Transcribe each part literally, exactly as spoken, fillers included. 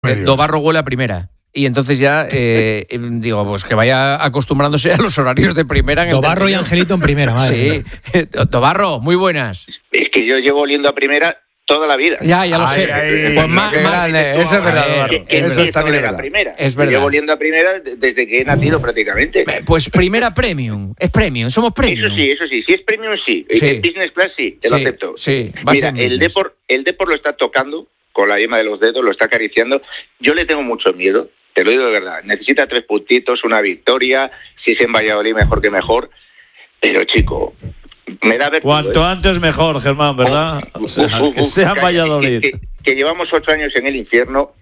porque Dobarro huele a primera. Y entonces ya, eh, digo, pues que vaya acostumbrándose a los horarios de primera. En Dobarro y Angelito en primera, madre. Sí. Dobarro, muy buenas. Es que yo llevo oliendo a primera toda la vida. Ya, ya lo ay, sé. Ay, pues más, más grande. Eso es verdad, Dobarro. Eso está bien. La primera. Es verdad. Llevo oliendo a primera desde que he nacido prácticamente. Pues primera premium. Es premium. Somos premium. Eso sí, eso sí. Si es premium, sí. sí. El business class, sí. Te sí, lo acepto. Sí. Mira, el Depor, el Depor lo está tocando con la yema de los dedos, lo está acariciando. Yo le tengo mucho miedo. Te lo digo de verdad. Necesita tres puntitos, una victoria. Si es en Valladolid, mejor que mejor. Pero, chico, me da vergüenza. Cuanto antes mejor, Germán, ¿verdad? Oh, o sea, uf, uf, que sea uf, Valladolid. Que, que, que llevamos ocho años en el infierno,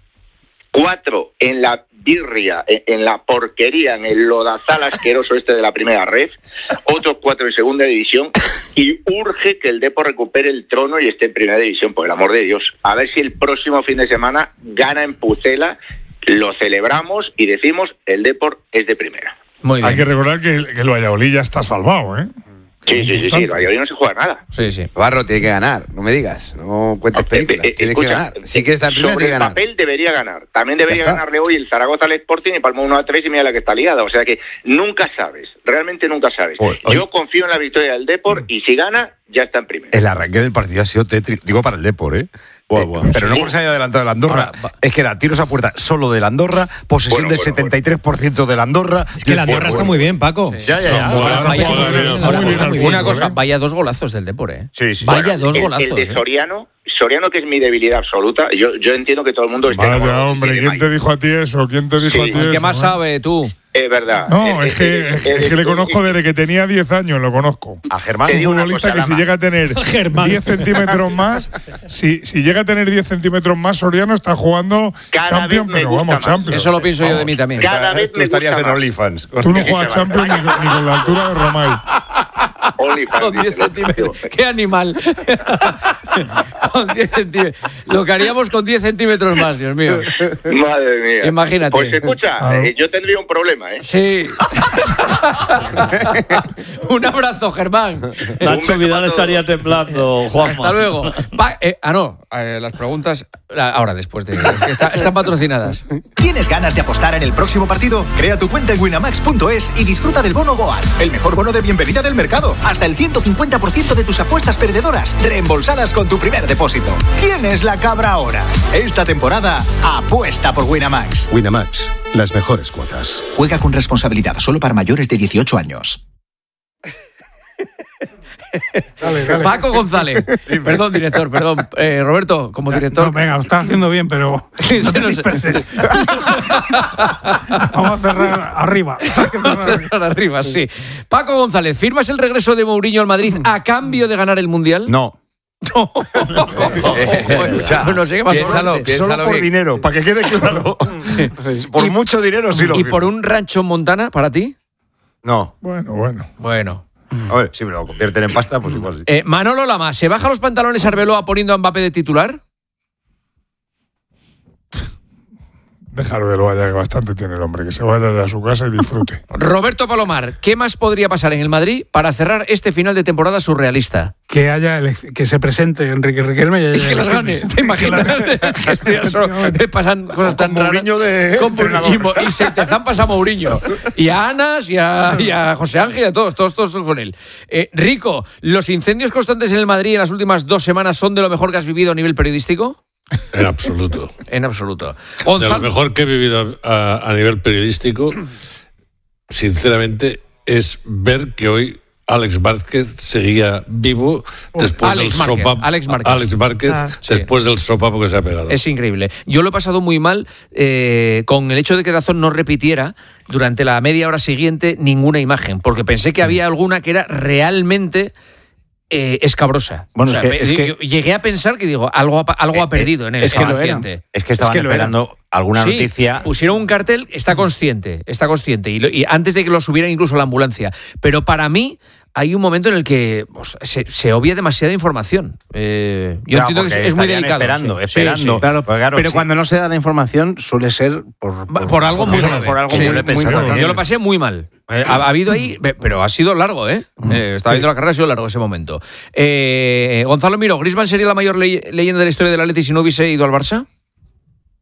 cuatro en la birria, en, en la porquería, en el lodazal asqueroso este de la primera ref, otros cuatro en segunda división, y urge que el Depor recupere el trono y esté en primera división, por el amor de Dios. A ver si el próximo fin de semana gana en Pucela, lo celebramos y decimos el Depor es de primera. Muy bien. Hay que recordar que, que el Valladolid ya está salvado, ¿eh? Sí, sí, sí, sí, el Valladolid no se juega nada. Sí, sí. Barro tiene que ganar, no me digas, no cuentes películas, Eh, eh, tienes escucha, que ganar. Si quieres estar primero, sobre tienes que el ganar. papel debería ganar. También debería Ya está. ganarle hoy el Zaragoza al Sporting y palmó uno a tres y mira la que está liada. O sea que nunca sabes, realmente nunca sabes. Oye, oye. Yo confío en la victoria del Depor y si gana, ya está en primero. El arranque del partido ha sido tétrico, digo para el Depor, ¿eh? Buah, Eh, buah. pero no Sí. porque se haya adelantado el Andorra, Ahora, va- es que era tiros a puerta solo del Andorra, posesión Bueno, del bueno, setenta y tres por ciento del Andorra. Es que la Andorra está muy bien, Paco. Ya, ya, ya. Ahora, vaya, joder, muy bien, muy ahora bien está al muy fútbol, Una cosa, ¿eh? vaya dos golazos del Depor, ¿eh? Sí, sí. Vaya Bueno, dos el, golazos. el de ¿eh? Soriano, Soriano que es mi debilidad absoluta. Yo, yo entiendo que todo el mundo esté Vaya, enamorado hombre, de ¿quién Mayo. te dijo a ti eso? ¿Quién te dijo Sí. a ti ¿Qué eso? ¿Qué más eh? sabe tú? Es verdad. No, Eh, es que, eh, es eh, que le eh, conozco eh, desde que tenía diez años, lo conozco. A Germán. Te Un digo una futbolista cosa, que si Lama. llega a tener Germán. diez centímetros más, si, si llega a tener diez centímetros más, Soriano está jugando Cada Champions, vez me pero gusta vamos, más. Champions. Eso lo pienso yo de mí también. Cada vez Tú me estarías gusta en más. OnlyFans. Tú no juegas Champions ni, con- ni con la altura de Romay. OnlyFans, Con diez dice, lo- centímetros. ¡Qué animal! Con diez centímetros. Lo que haríamos con diez centímetros más, Dios mío. Madre mía. Imagínate. Pues escucha, Claro. eh, yo tendría un problema, ¿eh? Sí. Un abrazo, Germán. Nacho beso Vidal para estaría temblando, Juanma. Hasta luego. Pa- eh, ah, no. eh, las preguntas ah, ahora, después de. Es que está- están patrocinadas. ¿Tienes ganas de apostar en el próximo partido? Crea tu cuenta en winamax punto es y disfruta del bono Goal, el mejor bono de bienvenida del mercado. Hasta el ciento cincuenta por ciento de tus apuestas perdedoras reembolsadas con tu primer depósito. ¿Quién es la cabra ahora? Esta temporada, apuesta por Winamax. Winamax, las mejores cuotas. Juega con responsabilidad, solo para mayores de dieciocho años. Dale, dale. Paco González. Perdón, director, perdón. Eh, Roberto, como director. No, venga, lo estás haciendo bien, pero Sí, no te no sé. disperses. Vamos a cerrar arriba. Hay que cerrar arriba. Cerrar arriba, sí. Paco González, ¿firmas el regreso de Mourinho al Madrid a cambio de ganar el Mundial? No. No. No sé qué más Piénsalo, sorprende. piénsalo Solo por bien. dinero, para que quede claro. por Y- mucho dinero sí lo ¿Y firmo. por un rancho en Montana para ti? No. Bueno, bueno. Bueno. A ver, si me lo convierten en pasta, pues igual sí. Eh, Manolo Lama, ¿se baja los pantalones Arbeloa poniendo a Mbappé de titular? Dejar de lo vaya, que bastante tiene el hombre. Que se vaya de a su casa y disfrute. Roberto Palomar, ¿qué más podría pasar en el Madrid para cerrar este final de temporada surrealista? Que haya elec- que se presente Enrique Riquelme y haya Que los gane, elecciones. ¿te imaginas? Es que estoy eso, eh, pasan cosas tan Con raras. Mourinho de Con Mourinho, entrenador. y, Mo- y se te zampas a Mourinho. Y a Anas, y a, y a José Ángel, y a todos, todos, todos con él. Eh, Rico, ¿los incendios constantes en el Madrid en las últimas dos semanas son de lo mejor que has vivido a nivel periodístico? En absoluto. En absoluto. De lo Gonzalo, mejor que he vivido a, a nivel periodístico, sinceramente, es ver que hoy Alex Márquez seguía vivo después Alex del Márquez, sopapo. Alex Márquez. Alex Márquez, Ah, sí. después del sopapo que se ha pegado. es increíble. Yo lo he pasado muy mal eh, con el hecho de que Dazón no repitiera durante la media hora siguiente ninguna imagen, porque pensé que había alguna que era realmente eh, escabrosa. Bueno, O sea, es que- es que- yo llegué a pensar que digo, algo ha, algo ha perdido en el, es que en el lo era. accidente. Es que estaban Es que lo era. esperando alguna Sí, noticia. pusieron un cartel, está consciente, está consciente, y, lo- y antes de que lo subieran incluso a la ambulancia. Pero para mí hay un momento en el que pues, se, se obvia demasiada información. Eh, yo Claro, entiendo que es, porque es muy estarían delicado. Esperando, sí. esperando. Sí, sí. Claro, Pues claro, pero sí. cuando no se da la información suele ser por, Por, por algo muy grave. Por algo Sí, muy, muy muy grave. grave. Yo lo pasé muy mal. Eh, ha, ha habido ahí, be- pero ha sido largo, ¿eh? Eh, estaba viendo la carrera, ha sido largo ese momento. Eh, Gonzalo Miró, ¿Griezmann sería la mayor ley- leyenda de la historia del Atleti si no hubiese ido al Barça?